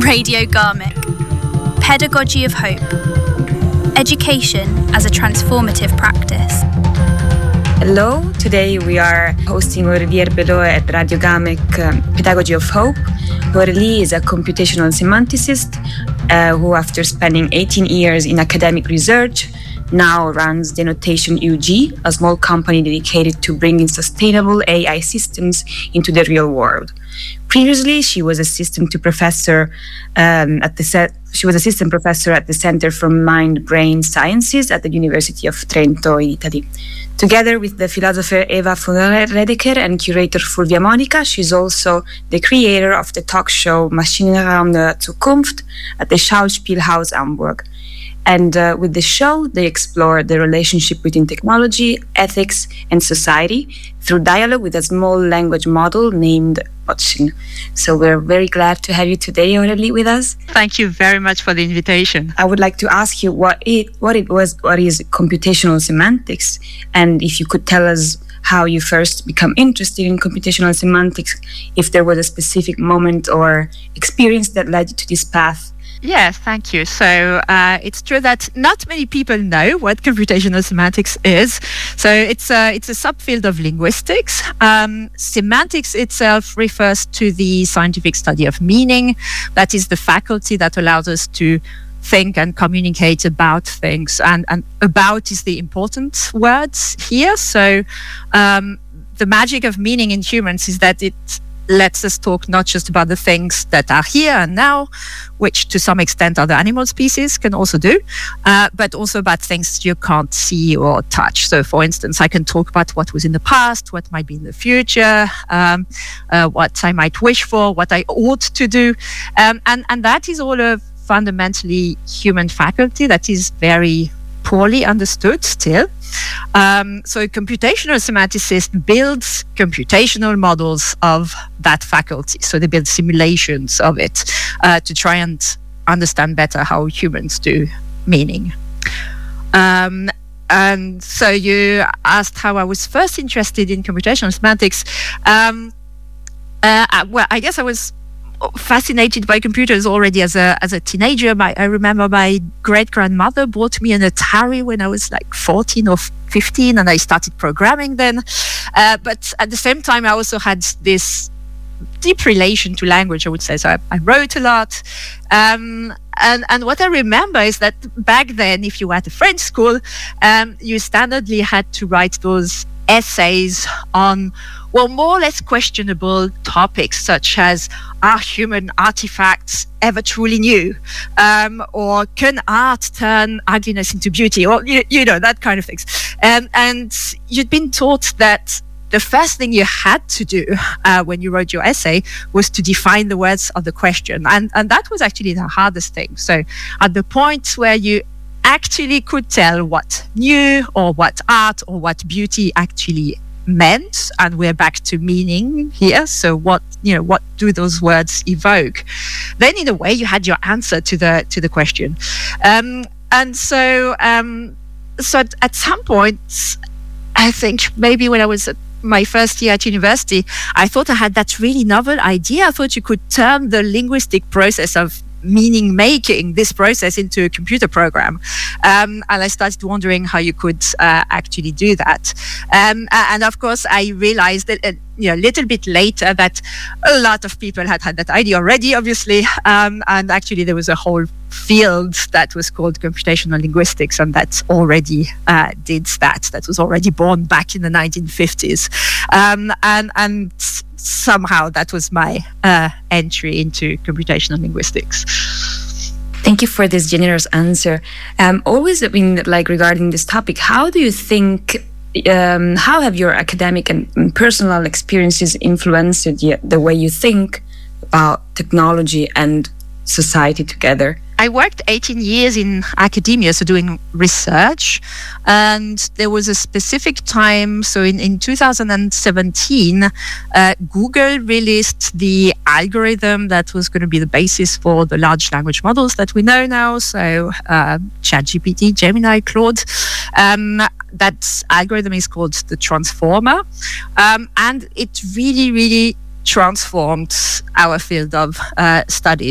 Radio Garmick. Pedagogy of Hope. Education as a transformative practice. Hello, today we are hosting Aurélie Herbelot at Radio Garmick Pedagogy of Hope. Aurélie is a computational semanticist who, after spending 18 years in academic research, now runs Denotation UG, a small company dedicated to bringing sustainable AI systems into the real world. Previously, she was assistant professor at the Center for Mind-Brain Sciences at the University of Trento in Italy. Together with the philosopher Eva von Redeker and curator Fulvia Monica, she's also the creator of the talk show Maschinenraum der Zukunft at the Schauspielhaus Hamburg. And with the show, they explore the relationship between technology, ethics, and society through dialogue with a small language model named Botchin. So we're very glad to have you today, Aurélie, with us. Thank you very much for the invitation. I would like to ask you what is computational semantics, and if you could tell us how you first become interested in computational semantics, if there was a specific moment or experience that led you to this path. Yes, thank you. So it's true that not many people know what computational semantics is. So it's a subfield of linguistics. Semantics itself refers to the scientific study of meaning. That is the faculty that allows us to think and communicate about things. And about is the important word here. So the magic of meaning in humans is that it lets us talk not just about the things that are here and now, which to some extent other animal species can also do, but also about things you can't see or touch. So for instance, I can talk about what was in the past, what might be in the future, what I might wish for, what I ought to do. And that is all a fundamentally human faculty that is very poorly understood still. So a computational semanticist builds computational models of that faculty. So they build simulations of it to try and understand better how humans do meaning. And so you asked how I was first interested in computational semantics. Well, I guess I was fascinated by computers already as a teenager. I remember my great-grandmother bought me an Atari when I was like 14 or 15, and I started programming then. But at the same time, I also had this deep relation to language, I would say. So I wrote a lot. And what I remember is that back then, if you were at a French school, you standardly had to write those essays on, well, more or less questionable topics, such as, are human artifacts ever truly new? Or can art turn ugliness into beauty? Or, you know, that kind of things. And you'd been taught that the first thing you had to do when you wrote your essay was to define the words of the question. And that was actually the hardest thing. So at the point where you actually could tell what new or what art or what beauty actually meant, and we're back to meaning here. So what do those words evoke? Then in a way you had your answer to the question. And so at some point, I think maybe when I was at my first year at university, I thought I had that really novel idea. I thought you could turn the linguistic process of meaning making, this process, into a computer program. And I started wondering how you could actually do that. And of course, I realized that a little bit later that a lot of people had that idea already, obviously. And actually, there was a whole field that was called computational linguistics, and that already did that. That was already born back in the 1950s. And somehow that was my entry into computational linguistics. Thank you for this generous answer. Always, regarding this topic, how do you think, how have your academic and personal experiences influenced the way you think about technology and society together? I worked 18 years in academia, so doing research, and there was a specific time, so in 2017, Google released the algorithm that was going to be the basis for the large language models that we know now, so ChatGPT, Gemini, Claude. That algorithm is called the Transformer, and it really, really transformed our field of study.